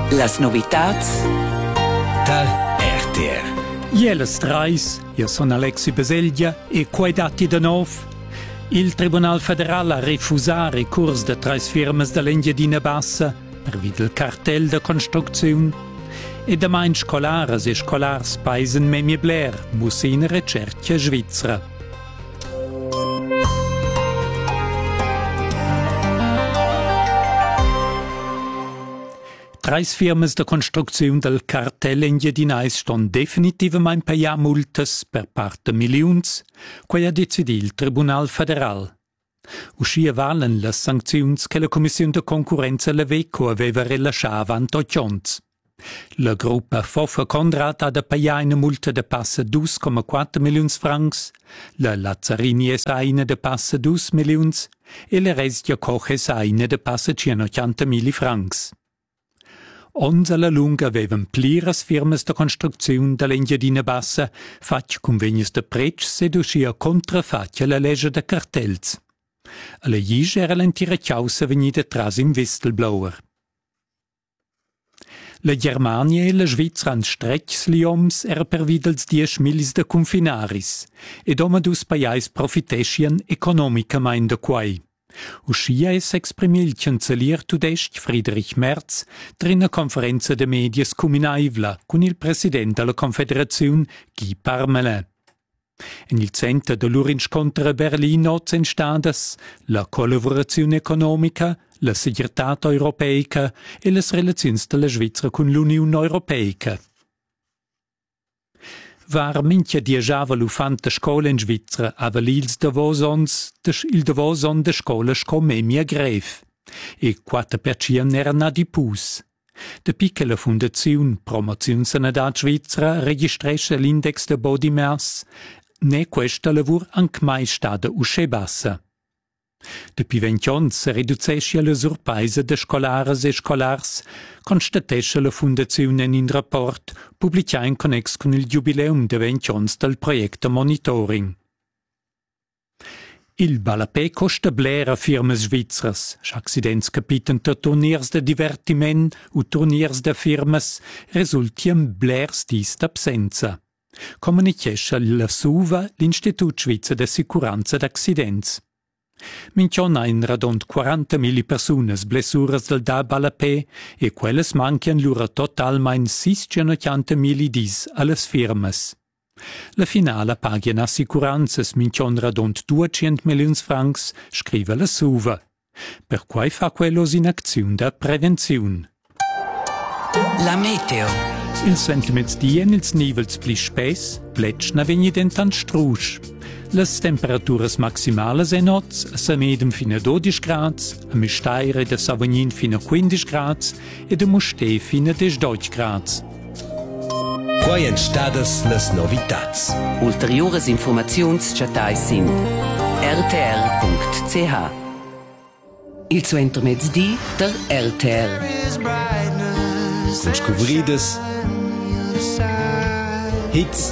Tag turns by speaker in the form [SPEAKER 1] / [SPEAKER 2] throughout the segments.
[SPEAKER 1] Las novitats
[SPEAKER 2] da RTR.
[SPEAKER 3] Ielas trais, io sono Alexi Baseglia e quei dati de nov. Il Tribunal Federal ha refusar recurs de trais firmas da l'Engiadina Bassa per vid il cartel de construcziun e da main scolaras e scolars paisen memie Blair mussina recerca svizzera. Trais firmas de construcziun del cartel engiadinais ston definitivamaing paia multas per part de miliuns, quei ha decidì il Tribunal Federal. Uscia valen las sancziuns che la Commissione de Concurrenza Leveco aveva rilasciato avant ocionts. La gruppa Fofa Conrad ha da paia una multa de passa 2,4 miliuns francs, la Lazzarini S.A. de passa 2 miliuns e la Restia Koch S.A. de passa 180.000 francs. Ons alla lunga avevan pliras firmas de construcziun da l'Engiadina Bassa fatg convegnis de precs ed uscia contrafatg la legge de cartels. Alla jig era l'entira chiausa vegnida tras im whistleblower. La Germania e la Svizra han strecks lioms era per videls 10 milis de confinaris ed omadus paiais profitescian economicamain de quai. Uscia es exprimì il chancelier tudesc Friedrich Merz trina conferenza de medias comunaivla con il presidente della Confederazione Guy Parmelin. In il centro de lur incontra a Berlin ozen stadas la collaborazione economica, la segretat europeica e las relazions della Svizzera con l'Unione Europeica. Var mincha diajava l'ufanta scola in Svizzera ava il davoson de scola scomemia gref e 4% era nadipus. De piccola fondazione Promozione Sanità Svizzera registresce l'index de body mass, ne questa lavur anche mai stata usce bassa. Depi 20 ans se riducesce la surpaisa de scolaras e scolars, constatesce la fondazione in rapport pubblicato in connex con il jubileum de 20 ans del progetto monitoring. Il balapè costa blera firmas svizras, s'accidents capiten de turniers de divertiment o turniers de firmas resultien blers d'ista absenza. Comunicesce la SUVA, l'Institut Svizzer de Sicuranza d'Accidents. Minchon ha in radont 40.000 personas blessuras del da balapè e quelles manchian lura totalmain 680.000 dis allas firmas. La finala paghian assicuranzas minchon radont 200 milions francs, scrive la SUVA. Per quai fa quellos in acziun da prevenziun.
[SPEAKER 1] La meteo.
[SPEAKER 3] Ils sentiments dien ils nivels pli spes, pletschna vegni dentan strusch. Las temperaturas maximales en nots a medem fino a 12 grads, a Misteire de Savagnin fino a 15 grads e de Mustè fino a 18 grads.
[SPEAKER 2] Quai en stadas las novitats.
[SPEAKER 1] Ulteriores informaziuns chatais sin rtr.ch. Il suo intermezdi der RTR.
[SPEAKER 2] Con scobridas, hits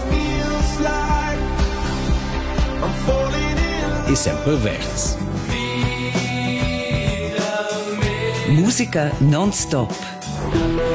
[SPEAKER 2] e sempre verts.
[SPEAKER 1] Musica non-stop.